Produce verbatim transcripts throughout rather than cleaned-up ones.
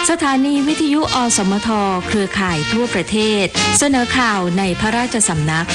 สถานีวิทยุอสมทเครือข่ายทั่วประเทศเสนอข่าวในพระราชสำนัก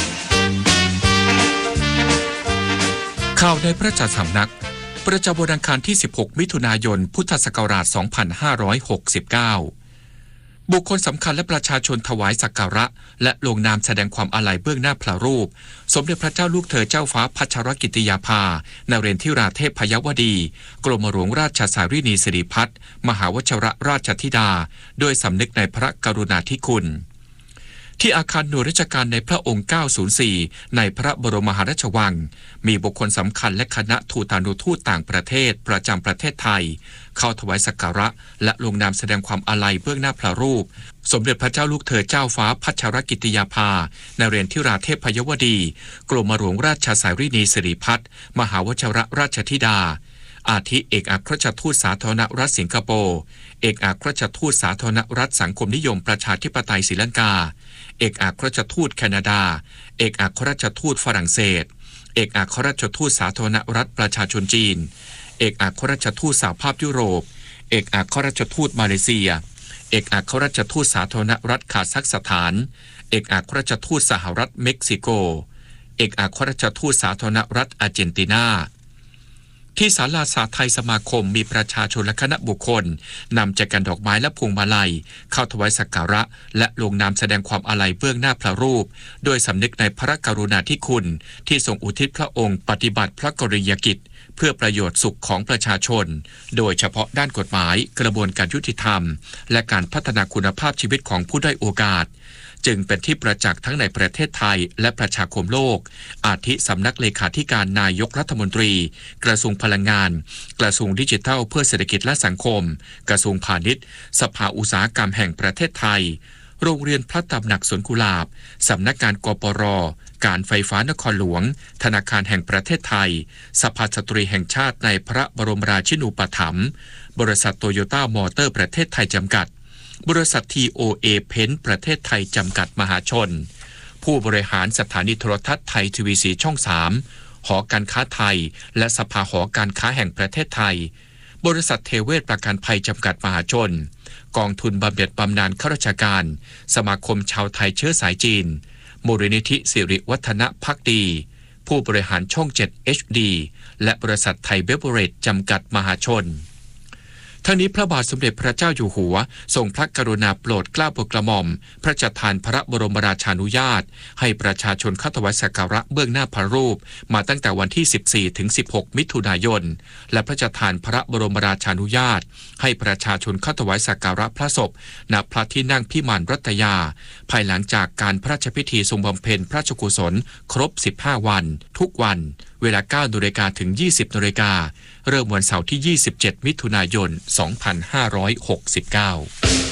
ข่าวในพระราชสำนักประจำวันอังคารที่สิบหกมิถุนายนพุทธศักราชสองพันห้าร้อยหกสิบเก้าบุคคลสำคัญและประชาชนถวายสักการะและลงนามแสดงความอาลัยเบื้องหน้าพระรูปสมเด็จพระเจ้าลูกเธอเจ้าฟ้าพัชรกิติยาภานเรนทิราเทพพยวดีกรมหลวงราชสารีนีสิริพัฒน์มหาวชิรราชธิดาโดยสำนึกในพระกรุณาธิคุณที่อาคารหน่วยราชการในพระองค์เก้าศูนย์สี่ในพระบรมมหาราชวังมีบุคคลสำคัญและคณะทูตานุทูตต่างประเทศประจำประเทศไทยเข้าถวายสักการะและลงนามแสดงความอาลัยเบื้องหน้าพระรูปสมเด็จพระเจ้าลูกเธอเจ้าฟ้าพัชรกิติยาภานเรนทิราเทพพยวดีกรมหลวงราชสารีนีสิริพัฒน์มหาวชิรราชธิดาอาทิเอกอัครราชทูตสาธารณรัฐสิงคโปร์เอกอัครราชทูตสาธารณรัฐสังคมนิยมประชาธิปไตยศรีลังกาเอกอัครราชทูตแคนาดาเอกอัครราชทูตฝรั่งเศสเอกอัครราชทูตสาธารณรัฐประชาชนจีนเอกอัครราชทูตสหภาพยุโรปเอกอัครราชทูตมาเลเซียเอกอัครราชทูตสาธารณรัฐคาซัคสถานเอกอัครราชทูตสหรัฐเม็กซิโกเอกอัครราชทูตสาธารณรัฐอาร์เจนตินาที่ศาลาสาไทยสมาคมมีประชาชนและคณะบุคคลนำแจกันดอกไม้และพวงมาลัยเข้าถวายสักการะและลงนามแสดงความอาลัยเบื้องหน้าพระรูปโดยสำนึกในพระกรุณาธิคุณที่ทรงอุทิศพระองค์ปฏิบัติพระกรณียกิจเพื่อประโยชน์สุขของประชาชนโดยเฉพาะด้านกฎหมายกระบวนการยุติธรรมและการพัฒนาคุณภาพชีวิตของผู้ด้อยโอกาสจึงเป็นที่ประจักษ์ทั้งในประเทศไทยและประชาคมโลกอาทิสำนักเลขาธิการนายกรัฐมนตรีกระทรวงพลังงานกระทรวงดิจิทัลเพื่อเศรษฐกิจและสังคมกระทรวงพาณิชย์สภาอุตสาหกรรมแห่งประเทศไทยโรงเรียนพระตำหนักสวนกุหลาบสำนักงานกปรการไฟฟ้านครหลวงธนาคารแห่งประเทศไทยสภาสตรีแห่งชาติในพระบรมราชินูปถัมภ์บริษัทโตโยต้ามอเตอร์ประเทศไทยจำกัดบริษัท ที โอ เอ เพนท์ประเทศไทยจำกัดมหาชนผู้บริหารสถานีโทรทัศน์ไทยทีวีสีช่องสามหอการค้าไทยและสภาหอการค้าแห่งประเทศไทยบริษัทเทเวศประกันภัยจำกัดมหาชนกองทุนบำเหน็จบำนาญข้าราชการสมาคมชาวไทยเชื้อสายจีนมูลนิธิสิริวัฒนภักดีผู้บริหารช่องเจ็ด เอช ดี และบริษัทไทยเบเวอเรจจำกัดมหาชนทั้งนี้พระบาทสมเด็จพระเจ้าอยู่หัวทรงพระกรุณาโปรดเกล้าโปรดกระหม่อมพระราชทานพระบรมราชานุญาตให้ประชาชนเข้าถวายสักการะเบื้องหน้าพระรูปมาตั้งแต่วันที่สิบสี่ถึงสิบหกมิถุนายนและพระราชทานพระบรมราชานุญาตให้ประชาชนเข้าถวายสักการะพระศพณพระที่นั่งพิมานรัตยาภายหลังจากการพระราชพิธีทรงบำเพ็ญพระราชกุศลครบสิบห้าวันทุกวันเวลา เก้านาฬิกา ถึง ยี่สิบนาฬิกาเริ่มวันเสาร์ที่ยี่สิบเจ็ดมิถุนายนสองพันห้าร้อยหกสิบเก้า